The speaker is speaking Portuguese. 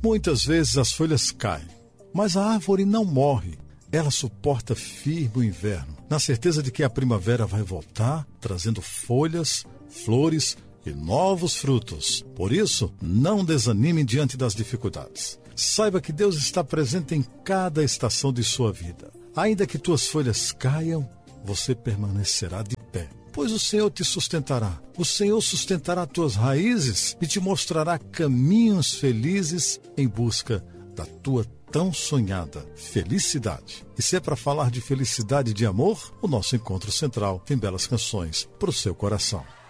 Muitas vezes as folhas caem, mas a árvore não morre. Ela suporta firme o inverno, na certeza de que a primavera vai voltar, trazendo folhas, flores e novos frutos. Por isso, não desanime diante das dificuldades. Saiba que Deus está presente em cada estação de sua vida. Ainda que tuas folhas caiam, você permanecerá de pé, pois o Senhor te sustentará. O Senhor sustentará tuas raízes e te mostrará caminhos felizes em busca da tua tão sonhada felicidade. E se é para falar de felicidade e de amor, o nosso encontro central tem belas canções para o seu coração.